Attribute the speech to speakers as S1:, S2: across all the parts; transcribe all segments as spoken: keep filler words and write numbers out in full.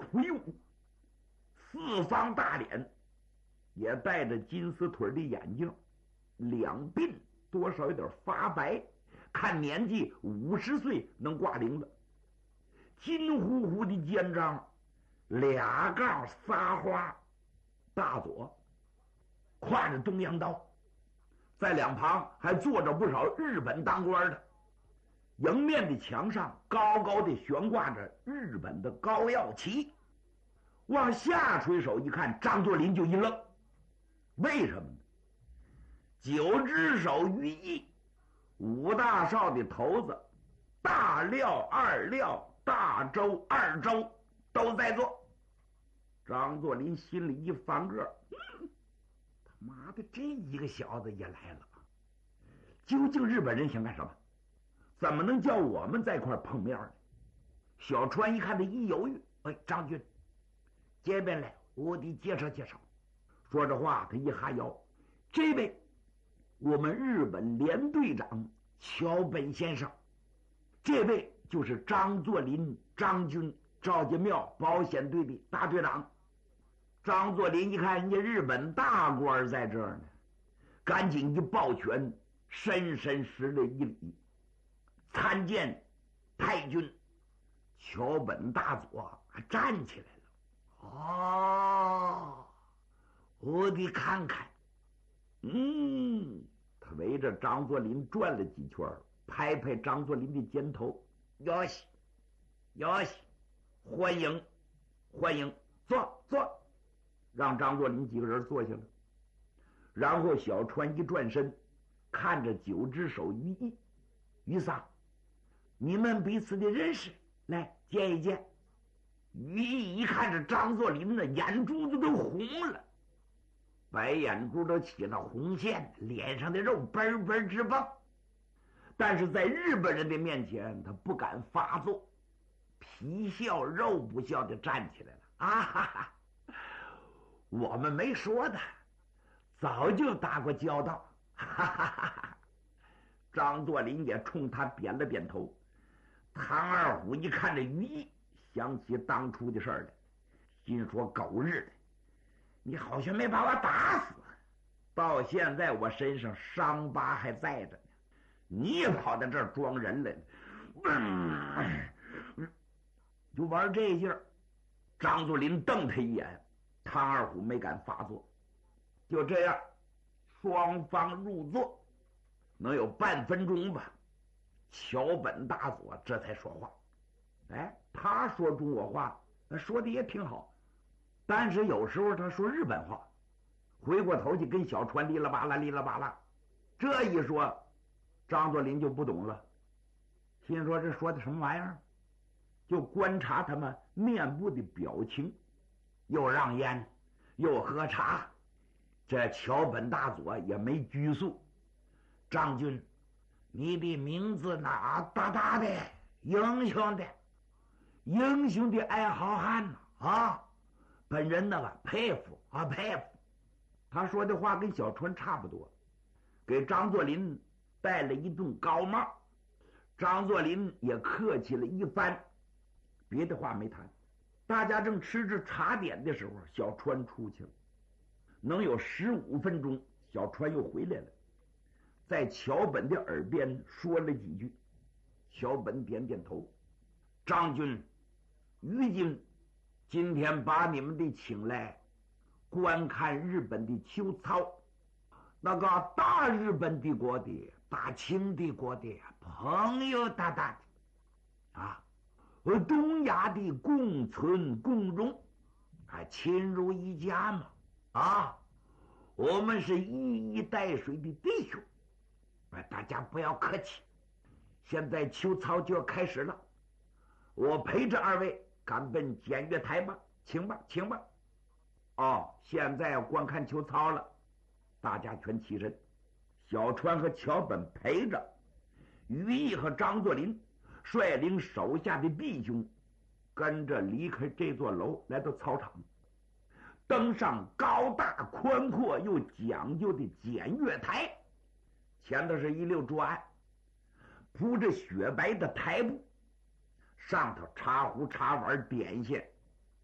S1: 哎呦，四方大脸，也戴着金丝腿的眼镜，两鬓多少有点发白，看年纪五十岁能挂零的，金乎乎的肩章，俩杠撒花，大左挎着东洋刀，在两旁还坐着不少日本当官的。迎面的墙上高高的悬挂着日本的高耀旗，往下垂手一看，张作霖就一愣，为什么呢？九只手于毅，五大少的头子大廖、二廖、大周、二周都在座。张作霖心里一翻个，嗯，他妈的，这一个小子也来了，究竟日本人想干什么？怎么能叫我们在一块碰面呢？小川一看他一犹豫，哎，张军这边来，我得介绍介绍。说着话，他一哈腰，这位我们日本连队长桥本先生，这位就是张作霖张军赵家庙保险队的大队长。张作霖一看人家日本大官在这儿呢，赶紧一抱拳，深深施了一礼，参见太君。桥本大佐还站起来了。哦，我得看看。嗯，他围着张作霖转了几圈，拍拍张作霖的肩头，哟西哟西，欢迎欢迎，坐坐，让张作霖几个人坐下了。然后小川一转身，看着九只手于毅，于桑，你们彼此的认识，来见一见。于毅一看着张作霖呢，眼珠子都红了，白眼珠都起了红线，脸上的肉嘣嘣直蹦。但是在日本人的面前，他不敢发作，皮笑肉不笑的站起来了。啊哈哈，我们没说的，早就打过交道。哈哈哈哈。张作霖也冲他点了点头。唐二虎一看这于毅，想起当初的事儿来，心说狗日的，你好像没把我打死，到现在我身上伤疤还在着呢，你也跑到这儿装人来了，嗯，就玩这劲儿。张作霖瞪他一眼，唐二虎没敢发作。就这样，双方入座，能有半分钟吧。桥本大佐这才说话。哎，他说中国话说的也挺好，但是有时候他说日本话，回过头去跟小川哩啦吧啦哩啦吧啦，这一说张作霖就不懂了，心说这说的什么玩意儿，就观察他们面部的表情，又让烟又喝茶。这桥本大佐也没拘束，张军，你的名字哪大大的，英雄的英雄的爱好汉呐啊！本人那个佩服啊佩服。他说的话跟小川差不多，给张作霖戴了一顶高帽。张作霖也客气了一番，别的话没谈。大家正吃着茶点的时候，小川出去了，能有十五分钟，小川又回来了，在桥本的耳边说了几句。桥本点点头。张军、于军今天把你们的请来观看日本的秋操，那个大日本帝国的大清帝国的朋友大大的啊，东亚的共存共荣，还亲如一家嘛啊，我们是一衣带水的弟兄，大家不要客气。现在秋操就要开始了，我陪着二位赶奔检阅台吧，请吧请吧。哦，现在要观看秋操了，大家全起身。小川和桥本陪着，于毅和张作霖率领手下的弟兄跟着离开这座楼，来到操场，登上高大宽阔又讲究的检阅台。前头是一溜桌案，铺着雪白的台布，上头茶壶茶碗点心，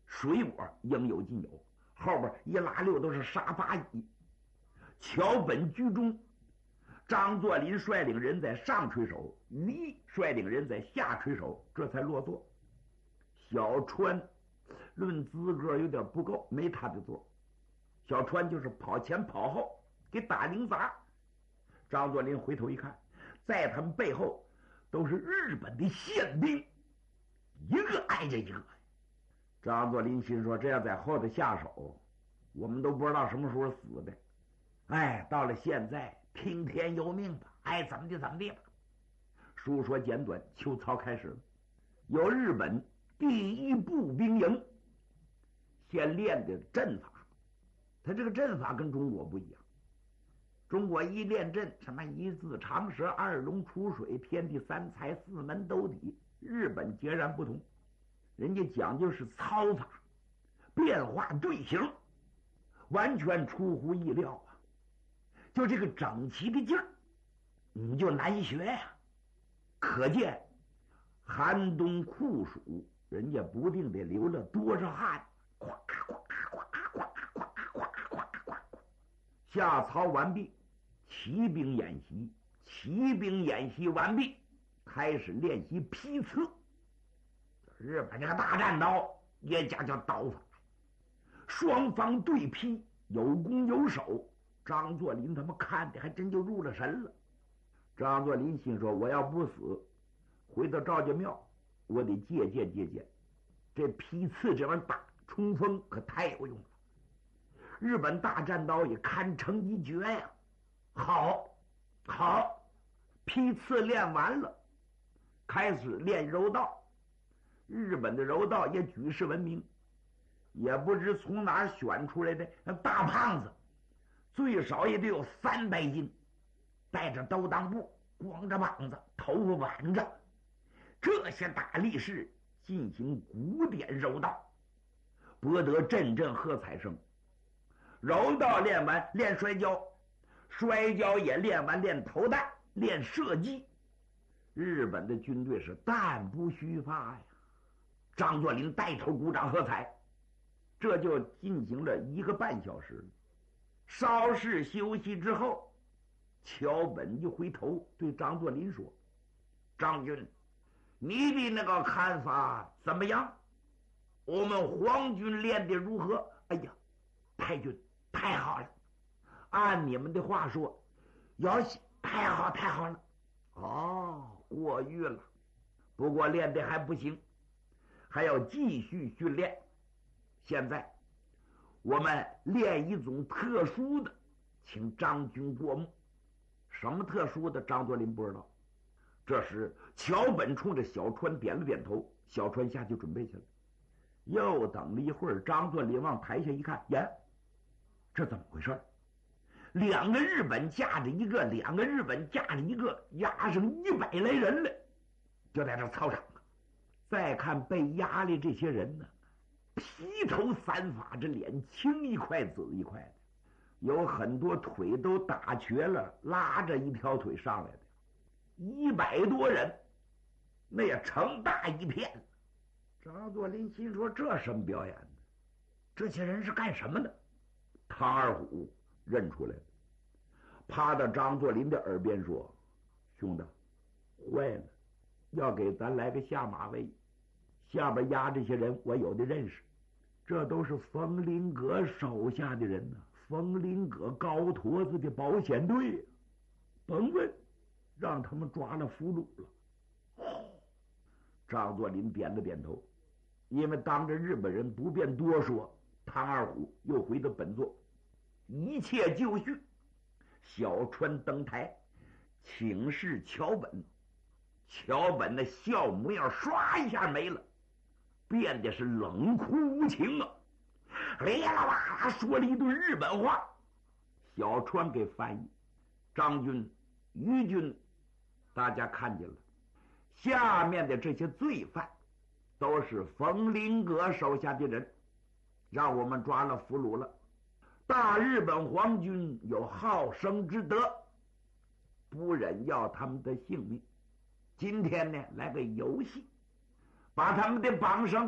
S1: 水果应有尽有，后边一拉溜都是沙发椅。桥本居中，张作霖率领人在上垂手，于毅率领人在下垂手，这才落座。小川论资格有点不够，没他的座。小川就是跑前跑后给打零杂。张作霖回头一看，在他们背后都是日本的宪兵，一个挨着一个。张作霖心说，这要在后头下手，我们都不知道什么时候死的。哎，到了现在听天由命吧，爱怎么地怎么地吧。书说简短，秋操开始了。有日本第一步兵营，先练的阵法。他这个阵法跟中国不一样，中国一练阵，什么一字长蛇、二龙出水、天地三才、四门斗底，日本截然不同。人家讲究是操法，变化队形，完全出乎意料啊！就这个整齐的劲儿，你就难学呀、啊。可见寒冬酷暑，人家不定得流了多少汗，咵咵咵咵咵咵咵咵。下操完毕，骑兵演习，骑兵演习完毕，开始练习劈刺。日本这个大战刀也讲叫刀法，双方对劈，有攻有守。张作霖他们看的还真就入了神了。张作霖心说，我要不死，回到赵家庙，我得借鉴借鉴。这劈刺这玩意打冲锋可太有用了。日本大战刀也堪称一绝呀。好，好，劈刺练完了，开始练柔道。日本的柔道也举世闻名，也不知从哪儿选出来的那大胖子，最少也得有三百斤，带着兜裆布，光着膀子，头发挽着，这些大力士进行古典柔道，博得阵阵喝彩声。柔道练完，练摔跤，摔跤也练完，练投弹，练射击。日本的军队是弹不虚发呀。张作霖带头鼓掌喝彩，这就进行了一个半小时。稍事休息之后，桥本一回头对张作霖说：“张军，你的那个看法怎么样？我们皇军练得如何？”哎呀，太君太好了，按你们的话说，要太好太好了。哦，过誉了，不过练得还不行，还要继续训练。现在我们练一种特殊的，请张军过目。什么特殊的？张作霖不知道。这时桥本冲着小川点了点头，小川下去准备去了。又等了一会儿，张作霖往台下一看，呀，这怎么回事？两个日本架着一个，两个日本架着一个，压上一百来人来，就在这操场啊。再看被压的这些人呢，披头散发，这脸青一块紫一块的，有很多腿都打瘸了，拉着一条腿上来的，一百多人，那也成大一片。张作霖心说：“这什么表演呢？这些人是干什么的？”唐二虎认出来了，趴到张作霖的耳边说：“兄弟，坏了，要给咱来个下马威。下边压这些人，我有的认识，这都是冯林阁手下的人呢、啊。冯林阁高坨子的保险队，甭问，让他们抓了俘虏了。”哦，张作霖点了点头，因为当着日本人不便多说。唐二虎又回到本座，一切就绪。小川登台请示桥本，桥本的笑模样唰一下没了，变得是冷酷无情啊！咧啦哇啦说了一顿日本话，小川给翻译。张军、于军，大家看见了，下面的这些罪犯都是冯林阁手下的人，让我们抓了俘虏了。大日本皇军有好生之德，不忍要他们的性命。今天呢，来个游戏，把他们的绑绳